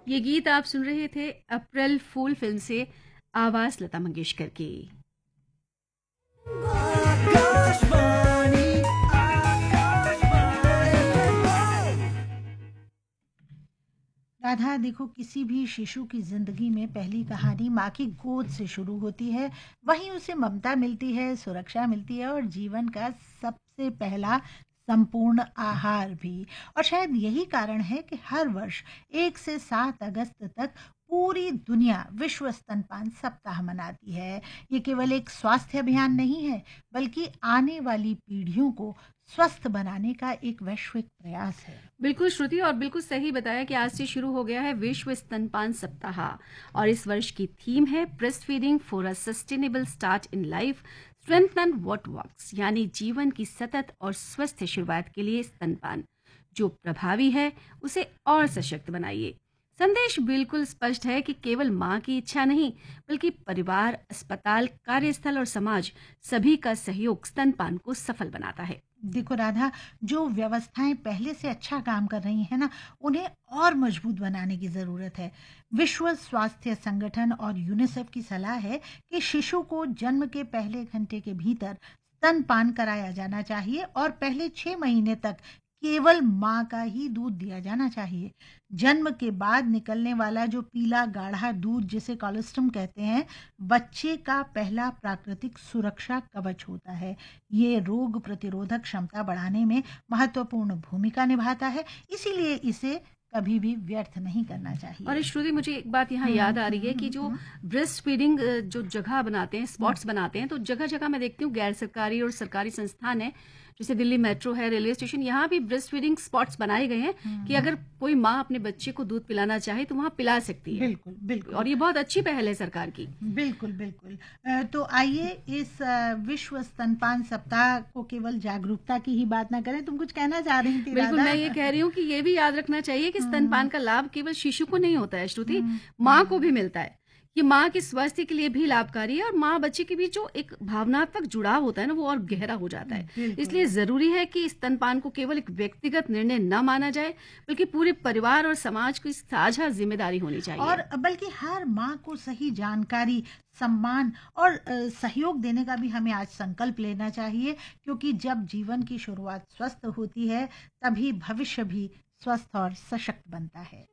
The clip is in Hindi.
ये गीत आप सुन रहे थे अप्रैल फूल फिल्म से, आवाज लता मंगेशकर की। आकाशवाणी राधा, देखो, किसी भी शिशु की जिंदगी में पहली कहानी माँ की गोद से शुरू होती है। वहीं उसे ममता मिलती है, सुरक्षा मिलती है और जीवन का सबसे पहला संपूर्ण आहार भी। और शायद यही कारण है कि हर वर्ष 1 से 7 अगस्त तक पूरी दुनिया विश्व स्तनपान सप्ताह मनाती है। ये केवल एक स्वास्थ्य अभियान नहीं है, बल्कि आने वाली पीढ़ियों को स्वस्थ बनाने का एक वैश्विक प्रयास है। बिल्कुल श्रुति, और बिल्कुल सही बताया कि आज से शुरू हो गया है विश्व स्तनपान सप्ताह। और इस वर्ष की थीम है breast feeding for a sustainable start in life, strengthen what works, यानी जीवन की सतत और स्वस्थ शुरुआत के लिए स्तनपान जो प्रभावी है उसे और सशक्त बनाइए। संदेश बिल्कुल स्पष्ट है कि केवल माँ की इच्छा नहीं, बल्कि परिवार, अस्पताल, कार्यस्थल और समाज सभी का सहयोग स्तनपान को सफल बनाता है। देखो राधा, जो व्यवस्थाएं पहले से अच्छा काम कर रही हैं ना, उन्हें और मजबूत बनाने की ज़रूरत है। विश्व स्वास्थ्य संगठन और यूनिसेफ की सलाह है कि शिशु को जन्म के पहले घंटे के भीतर स्तनपान कराया जाना चाहिए और पहले 6 महीने तक केवल माँ का ही दूध दिया जाना चाहिए। जन्म के बाद निकलने वाला जो पीला गाढ़ा दूध, जिसे कोलोस्टम कहते हैं, बच्चे का पहला प्राकृतिक सुरक्षा कवच होता है। ये रोग प्रतिरोधक क्षमता बढ़ाने में महत्वपूर्ण भूमिका निभाता है, इसीलिए इसे कभी भी व्यर्थ नहीं करना और चाहिए। श्रुति, मुझे एक बात यहाँ याद आ रही है कि जो ब्रेस्ट फीडिंग जो जगह बनाते हैं, हुँ, स्पॉट्स बनाते हैं, तो जगह जगह मैं देखती हूँ गैर सरकारी और सरकारी संस्थान है, जैसे दिल्ली मेट्रो है, रेलवे स्टेशन, यहाँ भी ब्रेस्ट फीडिंग स्पॉट्स बनाए गए हैं कि हुँ। अगर कोई माँ अपने बच्चे को दूध पिलाना चाहे तो वहाँ पिला सकती है। बिल्कुल, बिल्कुल। और ये बहुत अच्छी पहल है सरकार की। बिल्कुल, बिल्कुल। तो आइए इस विश्व स्तनपान सप्ताह को केवल जागरूकता की ही बात ना करें। तुम कुछ कहना चाह रही थी बिल्कुल, राधा? मैं ये कह रही हूँ कि ये भी याद रखना चाहिए कि हुँ, स्तनपान का लाभ केवल शिशु को नहीं होता है श्रुति, हुँ, माँ को हुँ, भी मिलता है। ये माँ के स्वास्थ्य के लिए भी लाभकारी है और माँ बच्चे के बीच जो एक भावनात्मक जुड़ाव होता है ना, वो और गहरा हो जाता है। बिल्कुल। इसलिए जरूरी है कि स्तनपान को केवल एक व्यक्तिगत निर्णय न माना जाए, बल्कि पूरे परिवार और समाज की साझा जिम्मेदारी होनी चाहिए। और बल्कि हर माँ को सही जानकारी, सम्मान और सहयोग देने का भी हमें आज संकल्प लेना चाहिए, क्योंकि जब जीवन की शुरुआत स्वस्थ होती है, तभी भविष्य भी स्वस्थ और सशक्त बनता है।